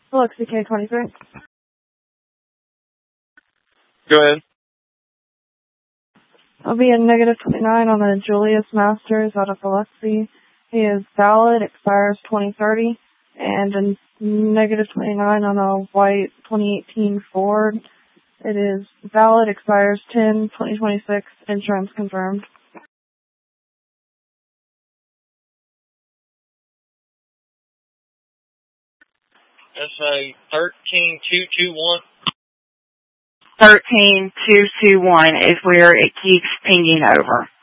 Biloxi K23. Go ahead. I'll be a negative 29 on the Julius Masters out of Biloxi. He is valid, expires 2030, and a negative 29 on a white 2018 Ford. It is valid, expires 10/2026, insurance confirmed. That's a 13221. 13221 is where it keeps pinging over.